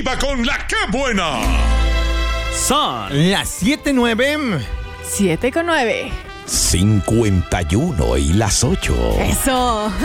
arriba con la que buena. Son las 7:09. 7:09. 51 y las 8. Eso.